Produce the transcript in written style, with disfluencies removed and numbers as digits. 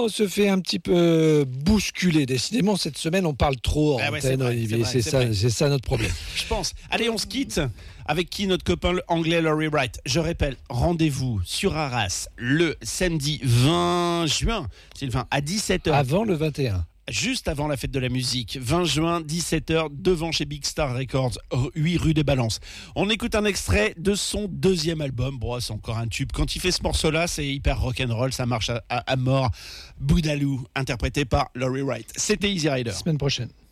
on se fait un petit peu bousculer. Décidément, cette semaine, on parle trop en antenne, Olivier. C'est ça notre problème. Je pense. Allez, on se quitte. Avec qui notre copain anglais Laurie Wright. Je répète, rendez-vous sur Arras le samedi 20 juin, Sylvain, à 17h. Avant le 21. Juste avant la fête de la musique, 20 juin, 17h, devant chez Big Star Records, 8 rue des Balances. On écoute un extrait de son deuxième album. Bon, c'est encore un tube. Quand il fait ce morceau-là, c'est hyper rock'n'roll, ça marche à mort. Boudalou, interprété par Laurie Wright. C'était Easy Rider. Semaine prochaine.